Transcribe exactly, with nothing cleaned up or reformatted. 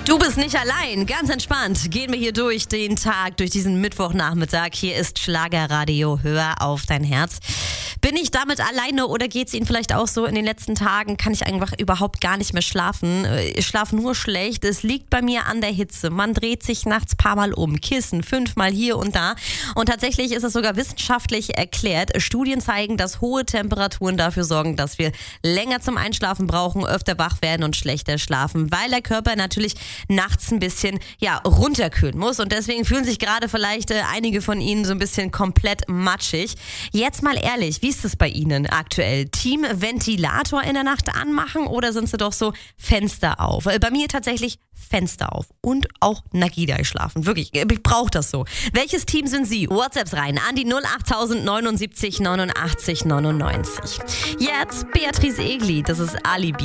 Du bist nicht allein, ganz entspannt gehen wir hier durch den Tag, durch diesen Mittwochnachmittag. Hier ist Schlagerradio, hör auf dein Herz. Bin ich damit alleine oder geht es Ihnen vielleicht auch so? In den letzten Tagen kann ich einfach überhaupt gar nicht mehr schlafen. Ich schlafe nur schlecht. Es liegt bei mir an der Hitze. Man dreht sich nachts ein paar Mal um. Kissen, fünfmal hier und da. Und tatsächlich ist es sogar wissenschaftlich erklärt. Studien zeigen, dass hohe Temperaturen dafür sorgen, dass wir länger zum Einschlafen brauchen, öfter wach werden und schlechter schlafen, weil der Körper natürlich nachts ein bisschen ja, runterkühlen muss. Und deswegen fühlen sich gerade vielleicht äh, einige von Ihnen so ein bisschen komplett matschig. Jetzt mal ehrlich, wie ist es bei Ihnen aktuell? Team Ventilator in der Nacht anmachen oder sind Sie doch so Fenster auf? Bei mir tatsächlich Fenster auf und auch Nagida schlafen. Wirklich, ich brauche das so. Welches Team sind Sie? WhatsApps rein an die null acht neunundsiebzig neunundachtzig neunundneunzig. Jetzt Beatrice Egli, das ist Alibi.